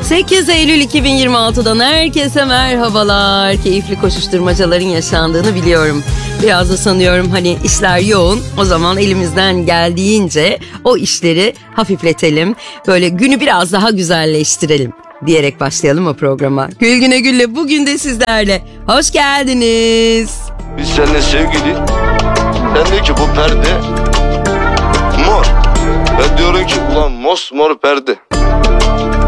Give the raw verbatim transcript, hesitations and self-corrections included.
sekiz Eylül iki bin yirmi altıdan herkese merhabalar. Keyifli koşuşturmacaların yaşandığını biliyorum. Biraz da sanıyorum hani işler yoğun. O zaman elimizden geldiğince o işleri hafifletelim. Böyle günü biraz daha güzelleştirelim diyerek başlayalım o programa. Gül Güne Gül'le bugün de sizlerle. Hoş geldiniz. Biz seninle sevgili. Sen diyor ki bu perde mor. Ben diyorum ki ulan mosmor perde.